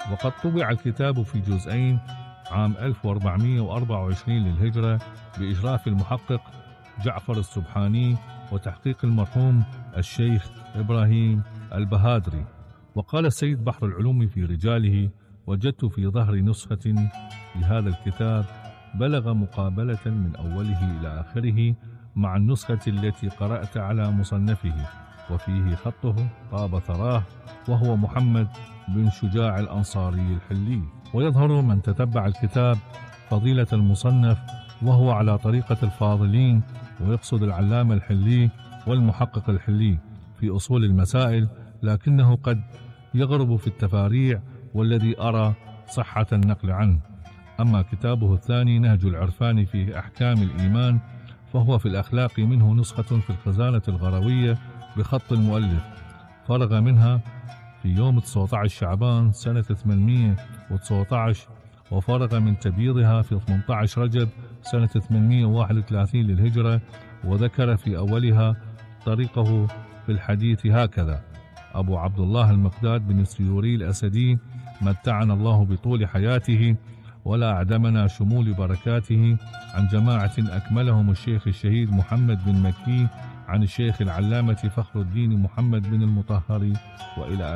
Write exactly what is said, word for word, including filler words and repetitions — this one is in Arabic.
وقد طبع الكتاب في جزئين عام ألف وأربعمائة وأربعة وعشرين للهجرة بإشراف المحقق جعفر السبحاني وتحقيق المرحوم الشيخ إبراهيم البهادري. وقال السيد بحر العلوم في رجاله: وجدت في ظهر نسخة لهذا الكتاب بلغ مقابلة من أوله إلى آخره مع النسخة التي قرأت على مصنفه، وفيه خطه طاب ثراه، وهو محمد بن شجاع الأنصاري الحلي. ويظهر من تتبع الكتاب فضيلة المصنف وهو على طريقة الفاضلين، ويقصد العلامة الحلي والمحقق الحلي في أصول المسائل، لكنه قد يغرب في التفاريع والذي أرى صحة النقل عنه. أما كتابه الثاني نهج العرفان في أحكام الإيمان فهو في الأخلاق منه نسخة في الخزانة الغروية بخط المؤلف، فرغ منها في يوم تسعة عشر شعبان سنة ثمانمائة وتسعة عشر، وفرغ من تبييضها في ثمانية عشر رجب سنة ثمانمائة وواحد وثلاثين للهجرة. وذكر في أولها طريقه في الحديث هكذا: أبو عبد الله المقداد بن السيوري الأسدي متعنا الله بطول حياته ولا أعدمنا شمول بركاته، عن جماعة أكملهم الشيخ الشهيد محمد بن مكي، عن الشيخ العلامة فخر الدين محمد بن المطهري، وإلى